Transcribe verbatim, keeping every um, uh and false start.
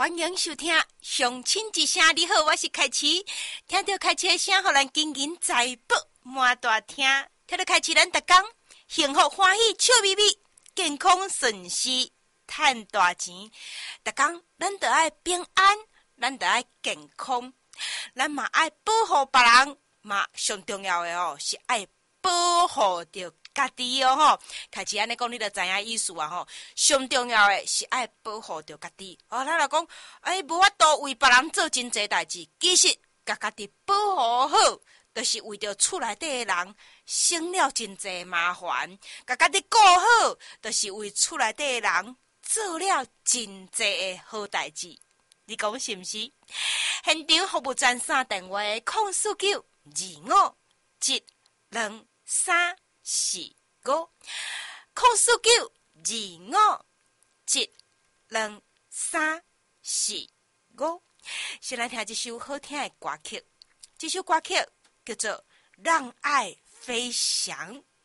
欢迎收听乡亲之声。你好，我是凯琪。听到凯琪的声，互咱金银财宝满大厅。听到凯琪，咱逐工幸福欢喜笑眯眯，健康顺遂，赚大钱。逐工咱着爱平安，咱着爱健康，咱嘛爱保护别人，嘛上重要的哦是爱保护着家己哦吼。开始安尼讲，你着知影意思啊吼。上重要的是爱保护着家己。哦，咱若讲，哎，无法度为别人做真济代志，其实甲家己保护好，就是为着厝内底的人省了真济麻烦；甲家己顾好，就是为厝内底的人做了真济的好代志。你讲是毋是？现场服务专线电话：零四九二五一两三四五，零四九二五一两三四五。先来听一首好听的歌曲，这首歌曲叫做《让爱飞翔》。